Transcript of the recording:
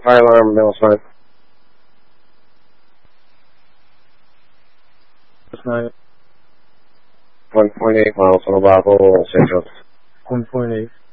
Fire alarm, Dallas 5. That's 9. 1.8 miles on Ovaco, St. Joseph. 1.8.